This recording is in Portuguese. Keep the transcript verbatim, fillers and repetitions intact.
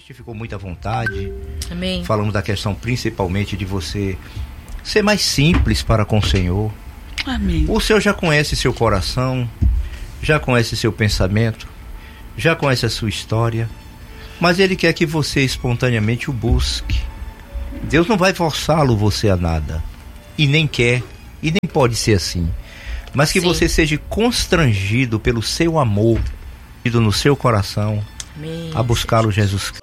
gente ficou muito à vontade. Amém. Falamos da questão principalmente de você ser mais simples para com o Senhor. Amém. O Senhor já conhece seu coração, já conhece seu pensamento, já conhece a sua história, mas Ele quer que você espontaneamente o busque. Deus não vai forçá-lo você a nada, e nem quer, e nem pode ser assim, mas que Sim. você seja constrangido pelo seu amor no seu coração, Amém. a buscá-lo Jesus Cristo.